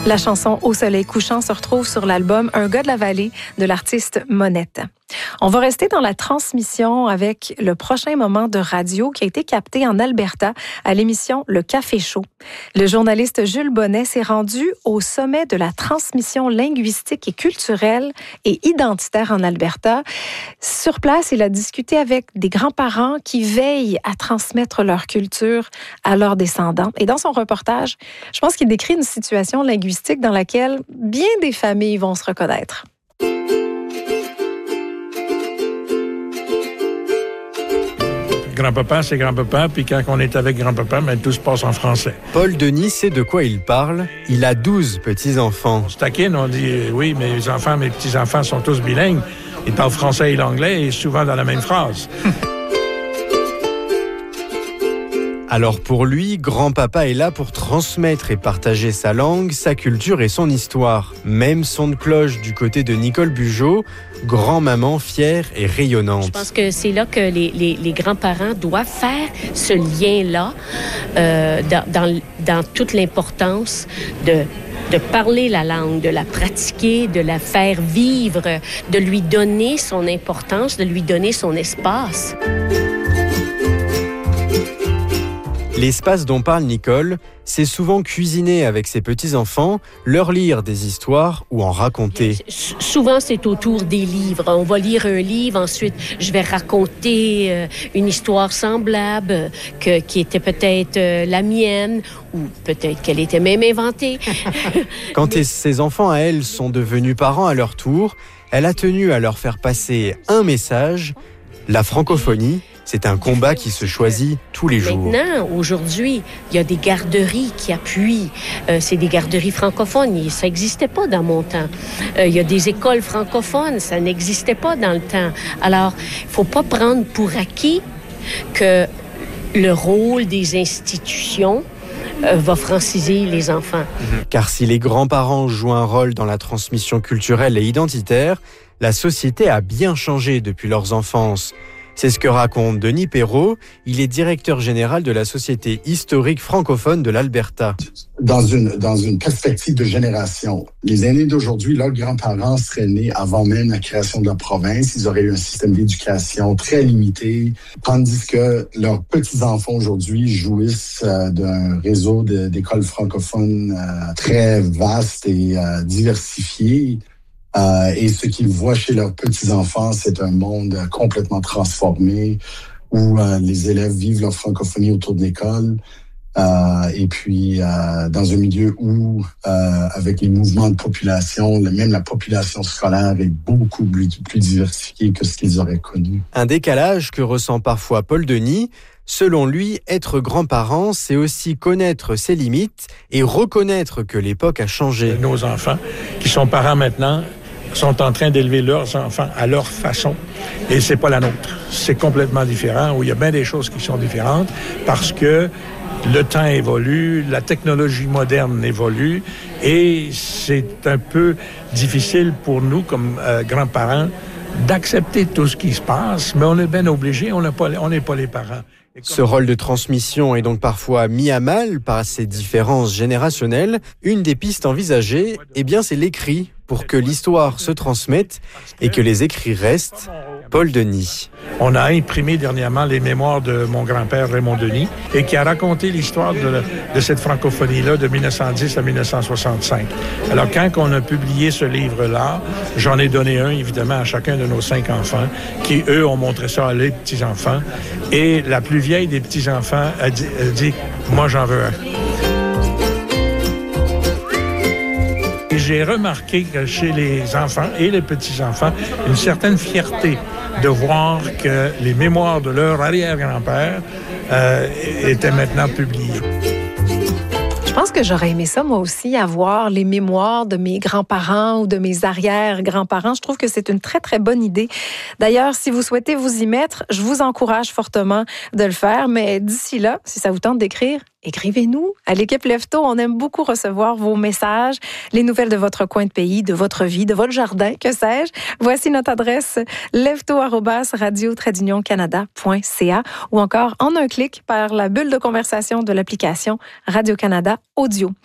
La chanson Au soleil couchant se retrouve sur l'album Un gars de la vallée de l'artiste Monette. On va rester dans la transmission avec le prochain moment de radio qui a été capté en Alberta à l'émission Le Café Chaud. Le journaliste Jules Bonnet s'est rendu au sommet de la transmission linguistique et culturelle et identitaire en Alberta. Sur place, il a discuté avec des grands-parents qui veillent à transmettre leur culture à leurs descendants. Et dans son reportage, je pense qu'il décrit une situation linguistique dans laquelle bien des familles vont se reconnaître. Grand-papa, c'est grand-papa, puis quand on est avec grand-papa, tout se passe en français. Paul Denis sait de quoi il parle. Il a 12 petits-enfants. On se taquine, on dit oui, mes petits-enfants sont tous bilingues. Ils parlent français et l'anglais, et souvent dans la même phrase. Alors pour lui, grand-papa est là pour transmettre et partager sa langue, sa culture et son histoire. Même son de cloche du côté de Nicole Bugeaud, grand-maman fière et rayonnante. Je pense que c'est là que les grands-parents doivent faire ce lien-là dans toute l'importance de parler la langue, de la pratiquer, de la faire vivre, de lui donner son importance, de lui donner son espace. L'espace dont parle Nicole, c'est souvent cuisiner avec ses petits-enfants, leur lire des histoires ou en raconter. Souvent, c'est autour des livres. On va lire un livre, ensuite, je vais raconter une histoire semblable qui était peut-être la mienne ou peut-être qu'elle était même inventée. Quand ses enfants, à elle, sont devenus parents à leur tour, elle a tenu à leur faire passer un message, la francophonie. C'est un combat qui se choisit tous les jours. Maintenant, aujourd'hui, il y a des garderies qui appuient. C'est des garderies francophones. Ça n'existait pas dans mon temps. Il y a des écoles francophones. Ça n'existait pas dans le temps. Alors, il ne faut pas prendre pour acquis que le rôle des institutions va franciser les enfants. Car si les grands-parents jouent un rôle dans la transmission culturelle et identitaire, la société a bien changé depuis leur enfance. C'est ce que raconte Denis Perrault. Il est directeur général de la Société historique francophone de l'Alberta. Dans une perspective de génération, les aînés d'aujourd'hui, leurs grands-parents seraient nés avant même la création de la province. Ils auraient eu un système d'éducation très limité, tandis que leurs petits-enfants aujourd'hui jouissent d'un réseau d'écoles francophones très vaste et diversifié. Et ce qu'ils voient chez leurs petits-enfants, c'est un monde complètement transformé où les élèves vivent leur francophonie autour de l'école et puis dans un milieu où, avec les mouvements de population, même la population scolaire est beaucoup plus diversifiée que ce qu'ils auraient connu. Un décalage que ressent parfois Paul Denis. Selon lui, être grand-parent, c'est aussi connaître ses limites et reconnaître que l'époque a changé. Nos enfants, qui sont parents maintenant, sont en train d'élever leurs enfants à leur façon. Et c'est pas la nôtre. C'est complètement différent, où il y a bien des choses qui sont différentes parce que le temps évolue, la technologie moderne évolue et c'est un peu difficile pour nous, comme grands-parents, d'accepter tout ce qui se passe, mais on est bien obligés, on n'est pas les parents. Ce rôle de transmission est donc parfois mis à mal par ces différences générationnelles. Une des pistes envisagées, c'est l'écrit pour que l'histoire se transmette et que les écrits restent. Paul Denis. On a imprimé dernièrement les mémoires de mon grand-père Raymond Denis et qui a raconté l'histoire de cette francophonie-là de 1910 à 1965. Alors, quand on a publié ce livre-là, j'en ai donné un, évidemment, à chacun de nos 5 enfants qui, eux, ont montré ça à leurs petits-enfants. Et la plus vieille des petits-enfants a dit « Moi, j'en veux un ». Et j'ai remarqué que chez les enfants et les petits-enfants, une certaine fierté de voir que les mémoires de leur arrière-grand-père étaient maintenant publiées. Je pense que j'aurais aimé ça, moi aussi, avoir les mémoires de mes grands-parents ou de mes arrière-grands-parents. Je trouve que c'est une très, très bonne idée. D'ailleurs, si vous souhaitez vous y mettre, je vous encourage fortement de le faire. Mais d'ici là, si ça vous tente d'écrire, écrivez-nous. À l'équipe Lève-Tôt, on aime beaucoup recevoir vos messages, les nouvelles de votre coin de pays, de votre vie, de votre jardin, que sais-je. Voici notre adresse lèvetot@radio-canada.ca ou encore en un clic par la bulle de conversation de l'application Radio-Canada Audio.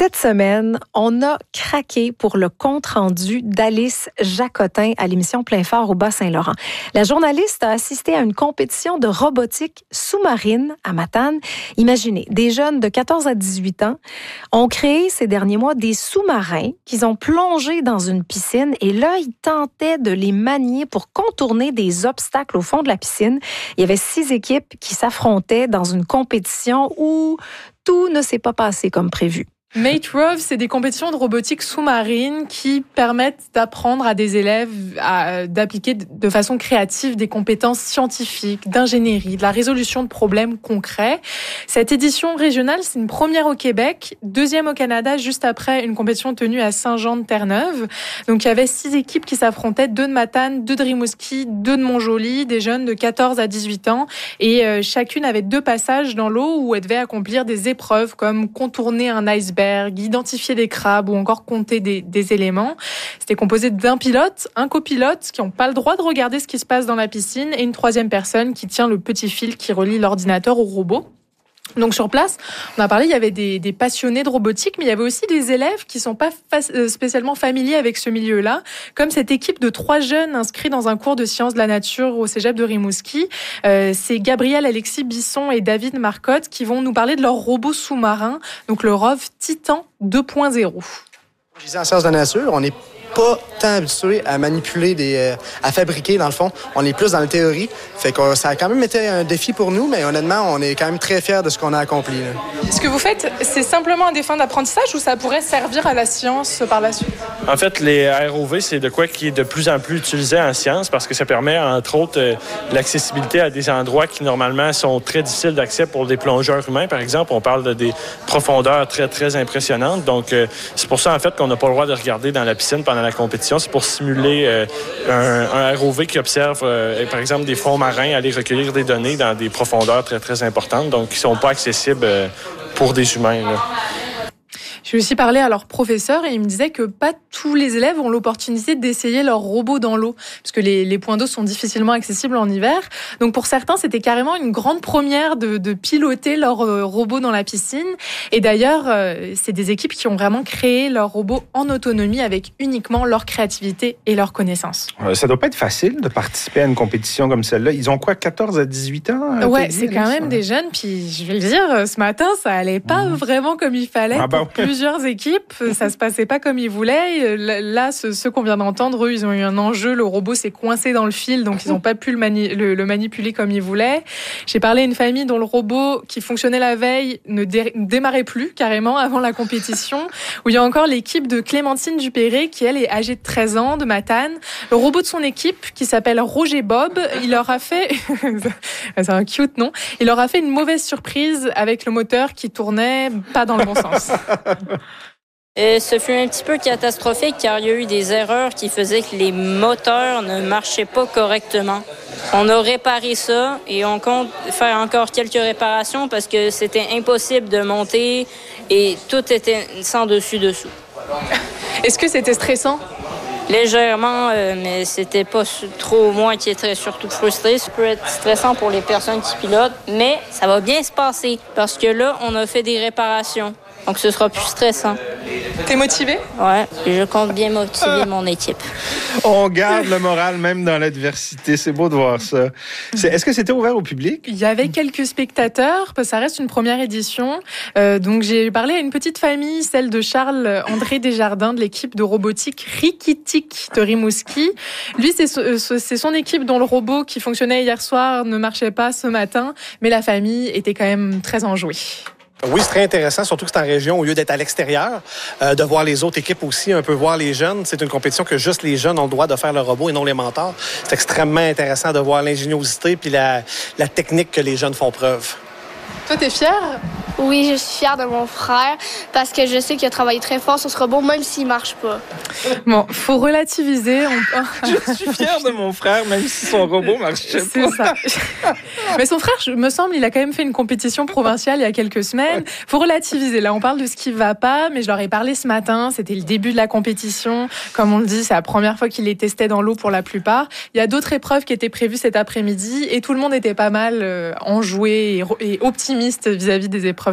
Cette semaine, on a craqué pour le compte-rendu d'Alice Jacotin à l'émission Plein Phare au Bas-Saint-Laurent. La journaliste a assisté à une compétition de robotique sous-marine à Matane. Imaginez, des jeunes de 14 à 18 ans ont créé ces derniers mois des sous-marins qu'ils ont plongés dans une piscine et là, ils tentaient de les manier pour contourner des obstacles au fond de la piscine. Il y avait 6 équipes qui s'affrontaient dans une compétition où tout ne s'est pas passé comme prévu. MateRov, c'est des compétitions de robotique sous-marine qui permettent d'apprendre à des élèves d'appliquer de façon créative des compétences scientifiques, d'ingénierie, de la résolution de problèmes concrets. Cette édition régionale, c'est une première au Québec, deuxième au Canada, juste après une compétition tenue à Saint-Jean-de-Terre-Neuve. Donc, il y avait 6 équipes qui s'affrontaient, 2 de Matane, 2 de Rimouski, 2 de Montjoly, des jeunes de 14 à 18 ans. Et chacune avait 2 passages dans l'eau où elle devait accomplir des épreuves comme contourner un iceberg, identifier des crabes ou encore compter des éléments. C'était composé d'un pilote, un copilote qui n'ont pas le droit de regarder ce qui se passe dans la piscine et une 3e personne qui tient le petit fil qui relie l'ordinateur au robot. Donc sur place, on a parlé, il y avait des passionnés de robotique, mais il y avait aussi des élèves qui sont pas spécialement familiers avec ce milieu-là, comme cette équipe de 3 jeunes inscrits dans un cours de sciences de la nature au cégep de Rimouski. C'est Gabriel Alexis Bisson et David Marcotte qui vont nous parler de leur robot sous-marin, donc le ROV Titan 2.0. Je disais en sciences de la nature, on n'est pas tant habitué à manipuler à fabriquer dans le fond. On est plus dans la théorie. Fait que ça a quand même été un défi pour nous, mais honnêtement, on est quand même très fiers de ce qu'on a accompli. Là. Ce que vous faites, c'est simplement à des fins d'apprentissage ou ça pourrait servir à la science par la suite? En fait, les ROV, c'est de quoi qui est de plus en plus utilisé en science parce que ça permet, entre autres, l'accessibilité à des endroits qui, normalement, sont très difficiles d'accès pour des plongeurs humains. Par exemple, on parle de des profondeurs très, très impressionnantes. Donc, c'est pour ça, en fait, qu'on n'a pas le droit de regarder dans la piscine pendant la compétition. C'est pour simuler un ROV qui observe, par exemple, des fonds marins, aller recueillir des données dans des profondeurs très, très importantes, donc qui ne sont pas accessibles pour des humains. Là. J'ai aussi parlé à leur professeur et il me disait que pas tous les élèves ont l'opportunité d'essayer leur robot dans l'eau, parce que les points d'eau sont difficilement accessibles en hiver. Donc pour certains, c'était carrément une grande première de piloter leur robot dans la piscine. Et d'ailleurs, c'est des équipes qui ont vraiment créé leur robot en autonomie avec uniquement leur créativité et leurs connaissances. Ça doit pas être facile de participer à une compétition comme celle-là. Ils ont quoi, 14 à 18 ans? Ouais, c'est quand même des jeunes. Puis je vais le dire, ce matin, ça allait pas vraiment comme il fallait. Plusieurs équipes, ça se passait pas comme ils voulaient. Là, ceux qu'on vient d'entendre, eux, ils ont eu un enjeu. Le robot s'est coincé dans le fil, donc ils n'ont pas pu le manipuler comme ils voulaient. J'ai parlé à une famille dont le robot qui fonctionnait la veille ne démarrait plus carrément avant la compétition. Où il y a encore l'équipe de Clémentine Dupéré qui, elle, est âgée de 13 ans, de Matane. Le robot de son équipe, qui s'appelle Roger Bob, il leur a fait... c'est un cute nom. Il leur a fait une mauvaise surprise avec le moteur qui tournait pas dans le bon sens. Ce fut un petit peu catastrophique car il y a eu des erreurs qui faisaient que les moteurs ne marchaient pas correctement. On a réparé ça et on compte faire encore quelques réparations parce que c'était impossible de monter et tout était sans dessus-dessous. Est-ce que c'était stressant? Légèrement, mais c'était pas trop moi qui étais surtout frustré. Ça peut être stressant pour les personnes qui pilotent, mais ça va bien se passer parce que là, on a fait des réparations. Donc, ce sera plus stressant. T'es motivé? Ouais, je compte bien motiver mon équipe. On garde le moral même dans l'adversité. C'est beau de voir ça. Est-ce que c'était ouvert au public? Il y avait quelques spectateurs, parce que ça reste une première édition. Donc, j'ai parlé à une petite famille, celle de Charles-André Desjardins de l'équipe de robotique Rikitik de Rimouski. Lui, c'est son équipe dont le robot qui fonctionnait hier soir ne marchait pas ce matin, mais la famille était quand même très enjouée. Oui, c'est très intéressant, surtout que c'est en région, au lieu d'être à l'extérieur, de voir les autres équipes aussi, un peu voir les jeunes. C'est une compétition que juste les jeunes ont le droit de faire le robot et non les mentors. C'est extrêmement intéressant de voir l'ingéniosité puis la technique que les jeunes font preuve. Toi, t'es fière? Oui, je suis fière de mon frère parce que je sais qu'il a travaillé très fort sur ce robot, même s'il marche pas. Bon, faut relativiser. Je suis fière de mon frère, même si son robot marchait pas. C'est ça. Mais son frère, me semble, il a quand même fait une compétition provinciale il y a quelques semaines. Faut relativiser. Là, on parle de ce qui va pas, mais je leur ai parlé ce matin. C'était le début de la compétition. Comme on le dit, c'est la première fois qu'ils les testaient dans l'eau pour la plupart. Il y a d'autres épreuves qui étaient prévues cet après-midi et tout le monde était pas mal enjoué et optimiste vis-à-vis des épreuves de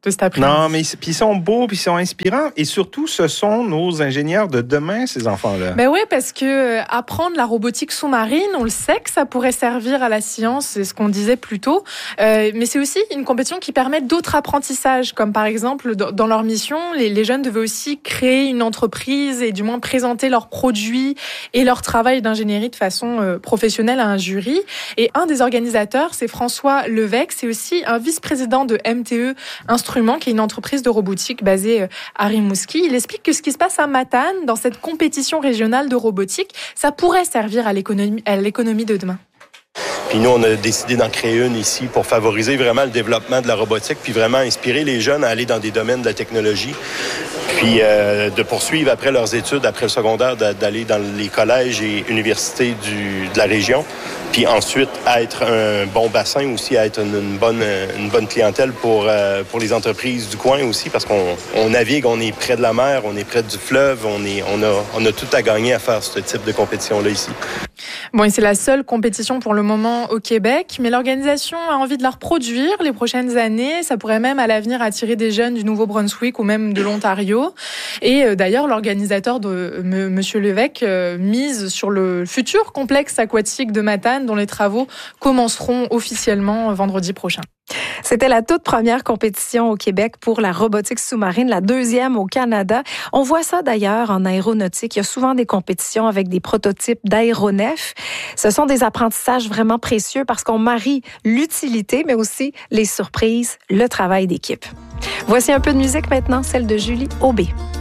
de cet après-midi. Non, mais puis ils sont beaux, puis ils sont inspirants. Et surtout, ce sont nos ingénieurs de demain, ces enfants-là. Ben oui, parce que apprendre la robotique sous-marine, on le sait que ça pourrait servir à la science, c'est ce qu'on disait plus tôt. Mais c'est aussi une compétition qui permet d'autres apprentissages, comme par exemple, dans leur mission, les jeunes devaient aussi créer une entreprise et du moins présenter leurs produits et leur travail d'ingénierie de façon professionnelle à un jury. Et un des organisateurs, c'est François Levesque, c'est aussi un vice-président de MTE Instruments, qui est une entreprise de robotique basée à Rimouski. Il explique que ce qui se passe à Matane, dans cette compétition régionale de robotique, ça pourrait servir à l'économie de demain. Puis nous, on a décidé d'en créer une ici pour favoriser vraiment le développement de la robotique, puis vraiment inspirer les jeunes à aller dans des domaines de la technologie, puis de poursuivre après leurs études, après le secondaire, d'aller dans les collèges et universités de la région, puis ensuite à être un bon bassin aussi, à être une bonne clientèle pour les entreprises du coin aussi, parce qu'on navigue, on est près de la mer, on est près du fleuve, on a tout à gagner à faire ce type de compétition-là ici. Bon, et c'est la seule compétition pour le moment au Québec, mais l'organisation a envie de la reproduire les prochaines années. Ça pourrait même à l'avenir attirer des jeunes du Nouveau-Brunswick ou même de l'Ontario. Et d'ailleurs, l'organisateur de Monsieur Levesque mise sur le futur complexe aquatique de Matane, dont les travaux commenceront officiellement vendredi prochain. C'était la toute première compétition au Québec pour la robotique sous-marine, la deuxième au Canada. On voit ça d'ailleurs en aéronautique. Il y a souvent des compétitions avec des prototypes d'aéronefs. Ce sont des apprentissages vraiment précieux parce qu'on marie l'utilité, mais aussi les surprises, le travail d'équipe. Voici un peu de musique maintenant, celle de Julie Aubé.